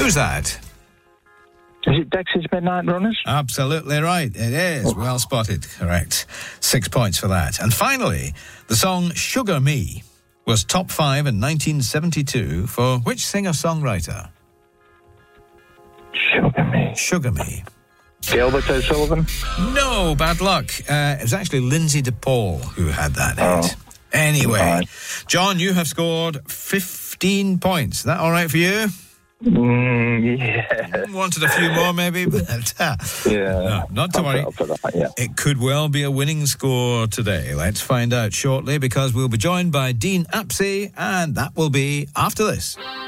Who's that? Is it Dexys Midnight Runners? Absolutely right. It is. Well spotted. Correct. 6 points for that. And finally, the song Sugar Me was top 5 in 1972 for which singer-songwriter? Sugar Me. Sugar Me. Gilbert O'Sullivan? No, bad luck. It was actually Lindsay DePaul who had that hit. Anyway, Right. John, you have scored 15 points. Is that all right for you? Yeah. Wanted a few more, maybe, but Yeah. no, not to worry. I'll put that, yeah. It could well be a winning score today. Let's find out shortly, because we'll be joined by Dean Apsey, and that will be after this.